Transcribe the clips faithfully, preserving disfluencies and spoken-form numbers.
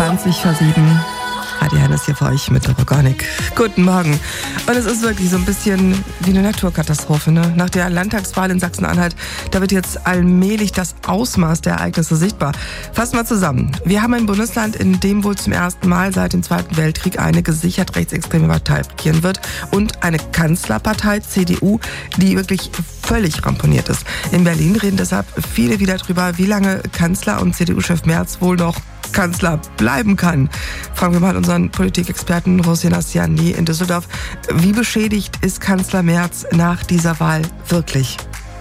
zwanzig vor sieben. Radio Hennes hier für euch mit der Organic. Guten Morgen. Und es ist wirklich so ein bisschen wie eine Naturkatastrophe, ne? Nach der Landtagswahl in Sachsen-Anhalt, da wird jetzt allmählich das Ausmaß der Ereignisse sichtbar. Fassen wir zusammen. Wir haben ein Bundesland, in dem wohl zum ersten Mal seit dem Zweiten Weltkrieg eine gesichert rechtsextreme Partei regieren wird und eine Kanzlerpartei, C D U, die wirklich völlig ramponiert ist. In Berlin reden deshalb viele wieder drüber, wie lange Kanzler und C D U-Chef Merz wohl noch Kanzler bleiben kann. Fragen wir mal unseren Politikexperten Hossein Asyandi in Düsseldorf. Wie beschädigt ist Kanzler Merz nach dieser Wahl wirklich?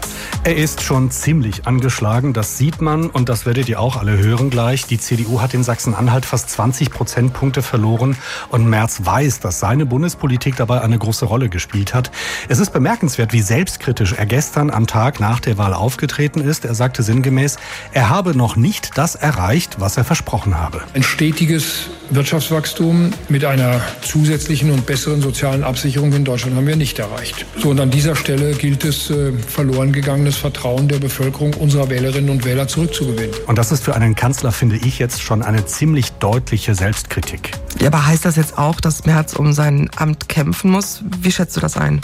Er ist schon ziemlich angeschlagen, das sieht man und das werdet ihr auch alle hören gleich. Die C D U hat in Sachsen-Anhalt fast zwanzig Prozentpunkte verloren und Merz weiß, dass seine Bundespolitik dabei eine große Rolle gespielt hat. Es ist bemerkenswert, wie selbstkritisch er gestern am Tag nach der Wahl aufgetreten ist. Er sagte sinngemäß, er habe noch nicht das erreicht, was er versprochen habe. Ein stetiges Wirtschaftswachstum mit einer zusätzlichen und besseren sozialen Absicherung in Deutschland haben wir nicht erreicht. So, und an dieser Stelle gilt es, äh, verloren gegangenes Vertrauen der Bevölkerung unserer Wählerinnen und Wähler zurückzugewinnen. Und das ist für einen Kanzler, finde ich, jetzt schon eine ziemlich deutliche Selbstkritik. Ja, aber heißt das jetzt auch, dass Merz um sein Amt kämpfen muss? Wie schätzt du das ein?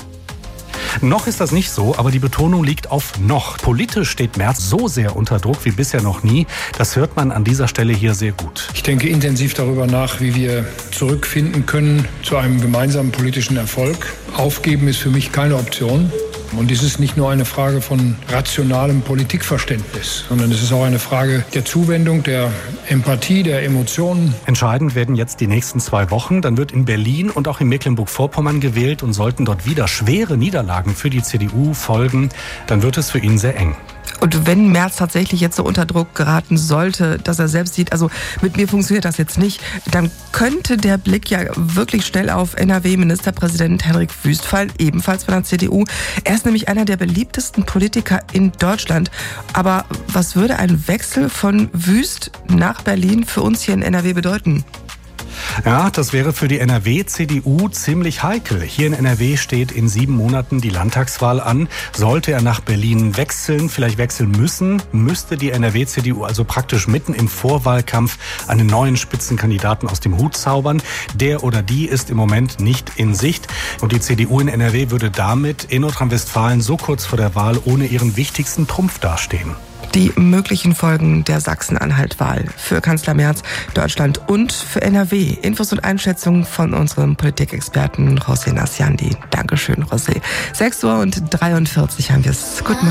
Noch ist das nicht so, aber die Betonung liegt auf noch. Politisch steht Merz so sehr unter Druck wie bisher noch nie. Das hört man an dieser Stelle hier sehr gut. Ich denke intensiv darüber nach, wie wir zurückfinden können zu einem gemeinsamen politischen Erfolg. Aufgeben ist für mich keine Option. Und es ist nicht nur eine Frage von rationalem Politikverständnis, sondern es ist auch eine Frage der Zuwendung, der Empathie, der Emotionen. Entscheidend werden jetzt die nächsten zwei Wochen. Dann wird in Berlin und auch in Mecklenburg-Vorpommern gewählt und sollten dort wieder schwere Niederlagen für die C D U folgen, dann wird es für ihn sehr eng. Und wenn Merz tatsächlich jetzt so unter Druck geraten sollte, dass er selbst sieht, also mit mir funktioniert das jetzt nicht, dann könnte der Blick ja wirklich schnell auf N R W-Ministerpräsident Hendrik Wüst fallen, ebenfalls von der C D U. Er ist nämlich einer der beliebtesten Politiker in Deutschland. Aber was würde ein Wechsel von Wüst nach Berlin für uns hier in N R W bedeuten? Ja, das wäre für die N R W-C D U ziemlich heikel. Hier in N R W steht in sieben Monaten die Landtagswahl an. Sollte er nach Berlin wechseln, vielleicht wechseln müssen, müsste die N R W-C D U also praktisch mitten im Vorwahlkampf einen neuen Spitzenkandidaten aus dem Hut zaubern. Der oder die ist im Moment nicht in Sicht. Und die C D U in N R W würde damit in Nordrhein-Westfalen so kurz vor der Wahl ohne ihren wichtigsten Trumpf dastehen. Die möglichen Folgen der Sachsen-Anhalt-Wahl für Kanzler Merz, Deutschland und für N R W. Infos und Einschätzungen von unserem Politikexperten Hossein Asyandi. Dankeschön, José. sechs Uhr und dreiundvierzig haben wir es. Guten Morgen.